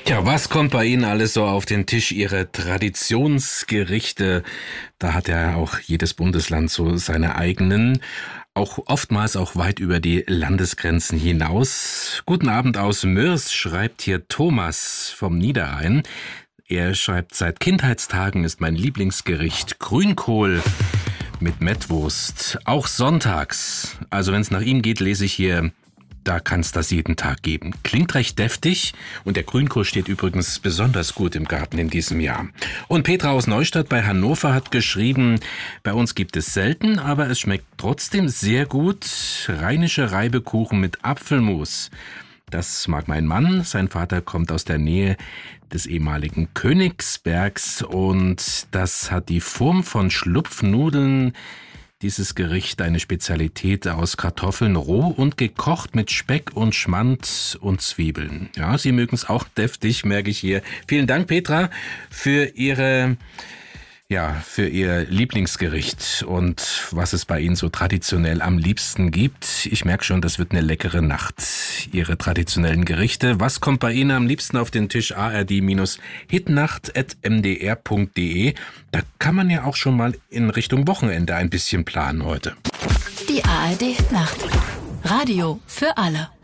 Ja, was kommt bei Ihnen alles so auf den Tisch? Ihre Traditionsgerichte, da hat ja auch jedes Bundesland so seine eigenen, auch oftmals auch weit über die Landesgrenzen hinaus. Guten Abend aus Mörs, schreibt hier Thomas vom Niederrhein. Er schreibt, seit Kindheitstagen ist mein Lieblingsgericht Grünkohl mit Mettwurst, auch sonntags. Also wenn es nach ihm geht, lese ich hier: Da kann es das jeden Tag geben. Klingt recht deftig und der Grünkohl steht übrigens besonders gut im Garten in diesem Jahr. Und Petra aus Neustadt bei Hannover hat geschrieben, bei uns gibt es selten, aber es schmeckt trotzdem sehr gut. Rheinische Reibekuchen mit Apfelmus. Das mag mein Mann. Sein Vater kommt aus der Nähe des ehemaligen Königsbergs und das hat die Form von Schlupfnudeln. Dieses Gericht eine Spezialität aus Kartoffeln, roh und gekocht mit Speck und Schmand und Zwiebeln. Ja, Sie mögen es auch deftig, merke ich hier. Vielen Dank, Petra, für Ihr Lieblingsgericht und was es bei Ihnen so traditionell am liebsten gibt. Ich merke schon, das wird eine leckere Nacht. Ihre traditionellen Gerichte. Was kommt bei Ihnen am liebsten auf den Tisch? ard-hitnacht@mdr.de. Da kann man ja auch schon mal in Richtung Wochenende ein bisschen planen heute. Die ARD Hitnacht. Radio für alle.